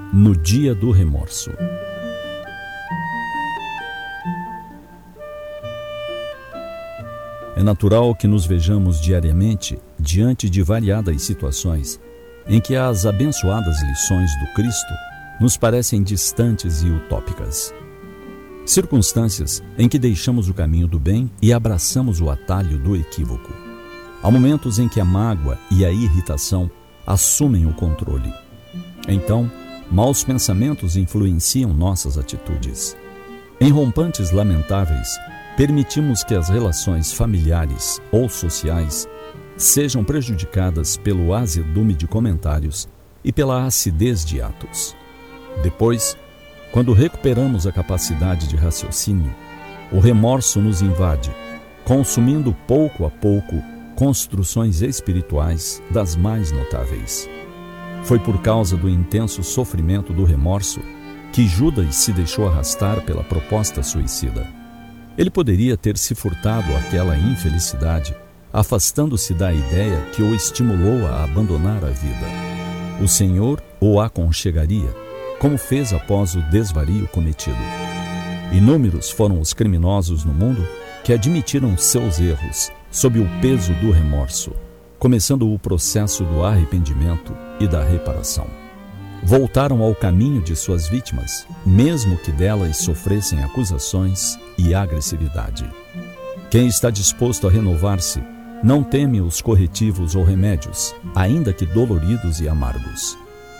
no dia do remorso. É natural que nos vejamos diariamente diante de variadas situações em que as abençoadas lições do Cristo nos parecem distantes e utópicas. Circunstâncias em que deixamos o caminho do bem e abraçamos o atalho do equívoco. Há momentos em que a mágoa e a irritação assumem o controle. Então, maus pensamentos influenciam nossas atitudes. Em rompantes lamentáveis, permitimos que as relações familiares ou sociais sejam prejudicadas pelo azedume de comentários e pela acidez de atos. Depois, quando recuperamos a capacidade de raciocínio, o remorso nos invade, consumindo pouco a pouco construções espirituais das mais notáveis. Foi por causa do intenso sofrimento do remorso que Judas se deixou arrastar pela proposta suicida. Ele poderia ter se furtado àquela infelicidade, afastando-se da ideia que o estimulou a abandonar a vida. O Senhor o aconchegaria, como fez após o desvario cometido. Inúmeros foram os criminosos no mundo que admitiram seus erros sob o peso do remorso, começando o processo do arrependimento e da reparação. Voltaram ao caminho de suas vítimas, mesmo que delas sofressem acusações e agressividade. Quem está disposto a renovar-se não teme os corretivos ou remédios, ainda que doloridos e amargos.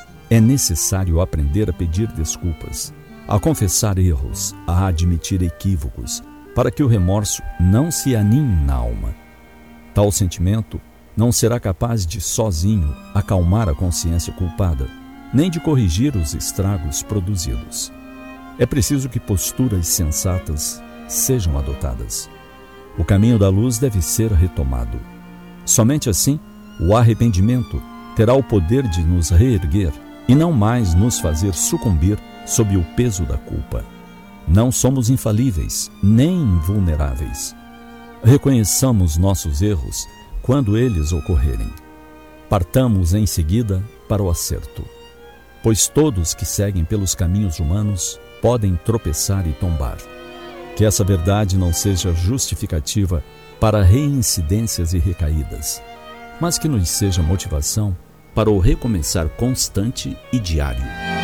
É necessário aprender a pedir desculpas, a confessar erros, a admitir equívocos, para que o remorso não se aninhe na alma. Tal sentimento não será capaz de, sozinho, acalmar a consciência culpada, nem de corrigir os estragos produzidos. É preciso que posturas sensatas sejam adotadas. O caminho da luz deve ser retomado. Somente assim, o arrependimento terá o poder de nos reerguer e não mais nos fazer sucumbir sob o peso da culpa. Não somos infalíveis, nem invulneráveis. Reconheçamos nossos erros quando eles ocorrerem. Partamos em seguida para o acerto, pois todos que seguem pelos caminhos humanos podem tropeçar e tombar. Que essa verdade não seja justificativa para reincidências e recaídas, mas que nos seja motivação para o recomeçar constante e diário.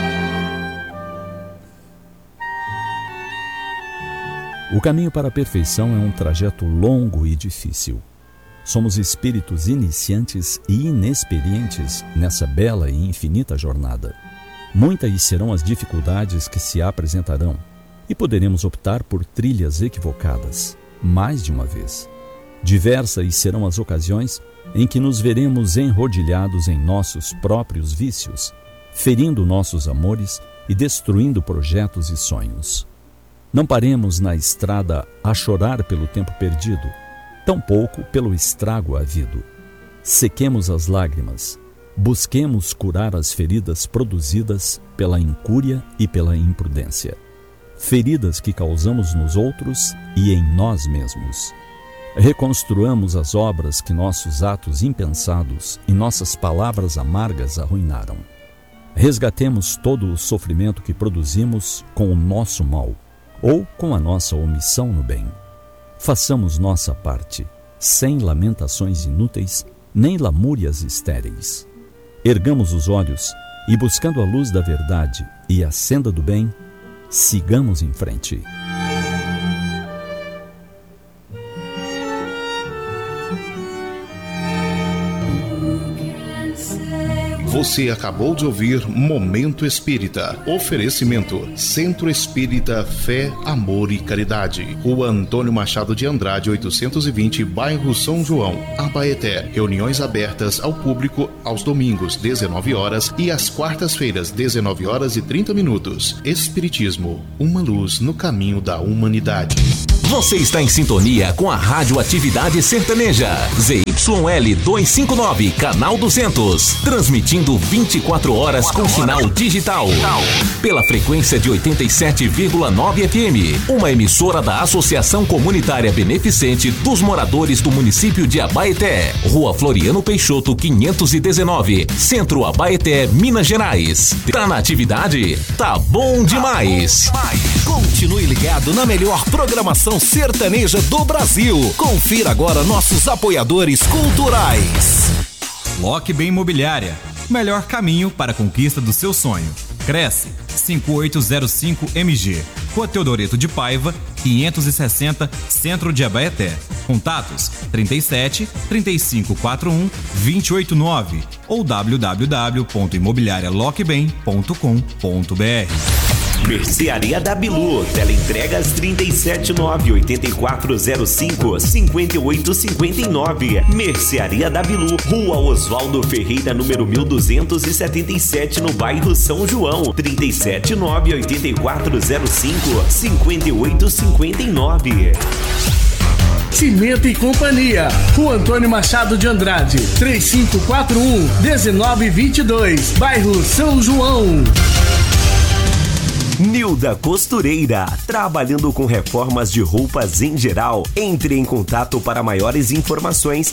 O caminho para a perfeição é um trajeto longo e difícil. Somos espíritos iniciantes e inexperientes nessa bela e infinita jornada. Muitas serão as dificuldades que se apresentarão e poderemos optar por trilhas equivocadas, mais de uma vez. Diversas serão as ocasiões em que nos veremos enrodilhados em nossos próprios vícios, ferindo nossos amores e destruindo projetos e sonhos. Não paremos na estrada a chorar pelo tempo perdido, tampouco pelo estrago havido. Sequemos as lágrimas, busquemos curar as feridas produzidas pela incúria e pela imprudência. Feridas que causamos nos outros e em nós mesmos. Reconstruamos as obras que nossos atos impensados e nossas palavras amargas arruinaram. Resgatemos todo o sofrimento que produzimos com o nosso mal ou com a nossa omissão no bem. Façamos nossa parte, sem lamentações inúteis, nem lamúrias estéreis. Ergamos os olhos e, buscando a luz da verdade e a senda do bem, sigamos em frente. Você acabou de ouvir Momento Espírita. Oferecimento: Centro Espírita Fé, Amor e Caridade. Rua Antônio Machado de Andrade, 820, bairro São João, Abaeté. Reuniões abertas ao público aos domingos, 19 horas e às quartas-feiras, 19 horas e 30 minutos. Espiritismo, uma luz no caminho da humanidade. Você está em sintonia com a Rádio Atividade Sertaneja. ZYL 259, canal 200. Transmitindo 24 horas com sinal digital. Pela frequência de 87,9 FM. Uma emissora da Associação Comunitária Beneficente dos Moradores do município de Abaeté. Rua Floriano Peixoto 519. Centro Abaeté, Minas Gerais. Tá na atividade? Tá bom demais. Continue ligado na melhor programação sertaneja do Brasil. Confira agora nossos apoiadores culturais. Lock Bem Imobiliária, melhor caminho para a conquista do seu sonho. Cresce 5805 MG, Rua Teodoreto de Paiva, 560, Centro de Abaeté. Contatos 37 3541 289 ou www.imobiliarialockbem.com.br. Mercearia da Bilu, teleentregas 379-8405-5859. Mercearia da Bilu, Rua Oswaldo Ferreira, número 1277, no bairro São João, 379-8405-5859. Cimento e Companhia, Rua Antônio Machado de Andrade, 3541-1922, bairro São João. Nilda Costureira, trabalhando com reformas de roupas em geral. Entre em contato para maiores informações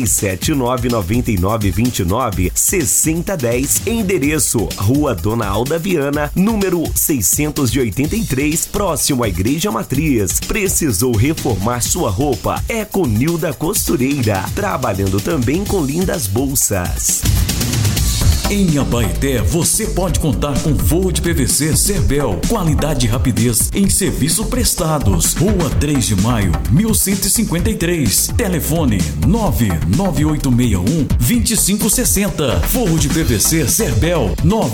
379-9929-6010. Endereço: Rua Dona Alda Viana, número 683, próximo à Igreja Matriz. Precisou reformar sua roupa? É com Nilda Costureira, trabalhando também com lindas bolsas. Em Abaeté, você pode contar com forro de PVC Cerbel, qualidade e rapidez em serviços prestados. Rua 3 de Maio, 1153. Telefone 99861-2560. Forro de PVC Cerbel,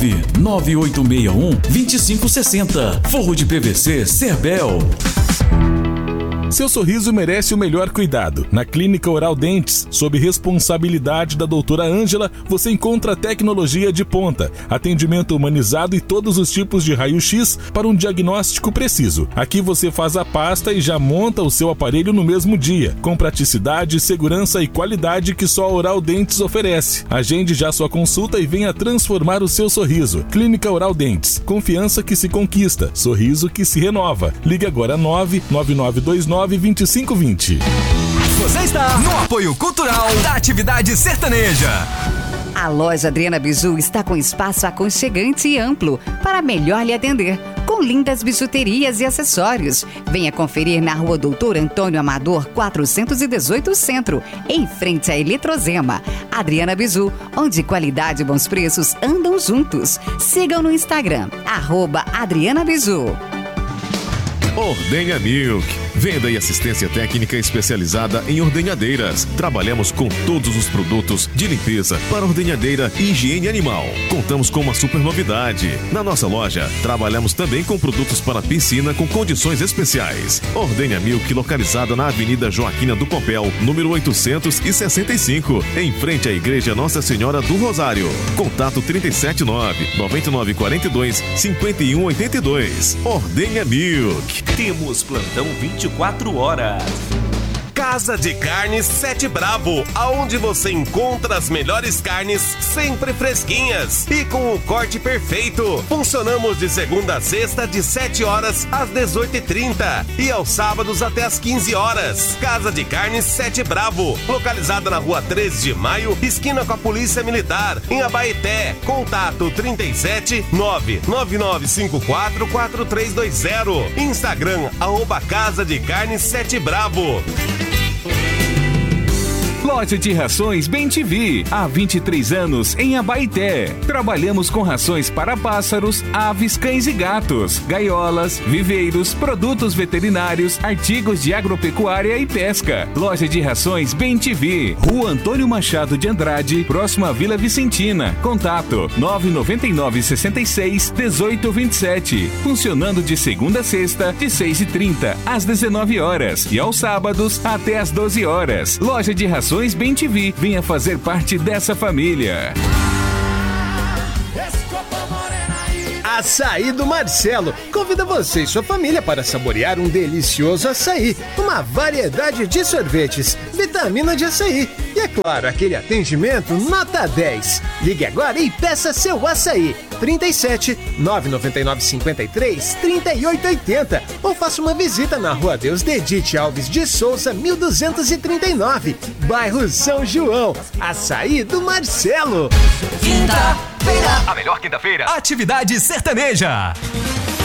99861-2560. Forro de PVC Cerbel. Seu sorriso merece o melhor cuidado. Na Clínica Oral Dentes, sob responsabilidade da doutora Ângela, você encontra tecnologia de ponta, atendimento humanizado e todos os tipos de raio-x para um diagnóstico preciso. Aqui você faz a pasta e já monta o seu aparelho no mesmo dia, com praticidade, segurança e qualidade que só a Oral Dentes oferece. Agende já sua consulta e venha transformar o seu sorriso. Clínica Oral Dentes, confiança que se conquista, sorriso que se renova. Ligue agora 99929 2520. Você está no apoio cultural da Atividade Sertaneja. A loja Adriana Biju está com espaço aconchegante e amplo para melhor lhe atender, com lindas bijuterias e acessórios. Venha conferir na Rua Doutor Antônio Amador 418 Centro, em frente à Eletrozema. Adriana Biju, onde qualidade e bons preços andam juntos. Sigam no Instagram, @Adriana Biju. Ordenha Milk, venda e assistência técnica especializada em ordenhadeiras. Trabalhamos com todos os produtos de limpeza para ordenhadeira e higiene animal. Contamos com uma super novidade. Na nossa loja, trabalhamos também com produtos para piscina com condições especiais. Ordenha Milk, localizada na Avenida Joaquina do Pompéu, número 865, em frente à Igreja Nossa Senhora do Rosário. Contato 379-9942-5182. Ordenha Milk. Temos plantão 24 horas. Casa de Carnes Sete Bravo, aonde você encontra as melhores carnes sempre fresquinhas e com o corte perfeito. Funcionamos de segunda a sexta de 7 horas às 18h30 e aos sábados até às 15 horas. Casa de Carnes Sete Bravo, localizada na Rua 13 de Maio, esquina com a Polícia Militar, em Abaeté. Contato 379-9954-4320. Instagram, @Casa de Carnes Sete Bravo. Loja de Rações Bem-TV, há 23 anos em Abaeté. Trabalhamos com rações para pássaros, aves, cães e gatos, gaiolas, viveiros, produtos veterinários, artigos de agropecuária e pesca. Loja de Rações Bem-TV, Rua Antônio Machado de Andrade, próximo à Vila Vicentina. Contato 999-66-1827. Funcionando de segunda a sexta, de 6h30 às 19 horas e aos sábados até às 12 horas. Loja de Rações Bem-TV, venha fazer parte dessa família. A Açaí do Marcelo convida você e sua família para saborear um delicioso açaí, uma variedade de sorvetes, vitamina de açaí e, é claro, aquele atendimento nota 10. Ligue agora e peça seu açaí. 37 999 53 3880 ou faça uma visita na Rua Deus Dedite Alves de Souza 1239, bairro São João. Açaí do Marcelo. Quinta-feira, a melhor quinta-feira, atividade sertaneja.